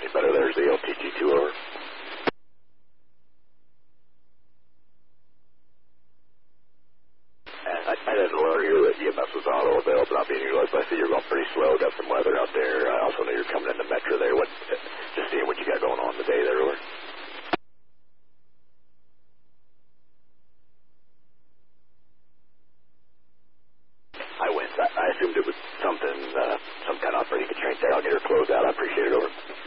much better. There's the LTG2 over. And I didn't alert you that EMS was auto available, not being utilized, but I see you're going pretty slow. Got some weather out there. I also know you're coming into Metro there. Just seeing what you got going on today there, over. I assumed it was something, some kind of operating constraint there. I'll get her closed out. I appreciate it, over.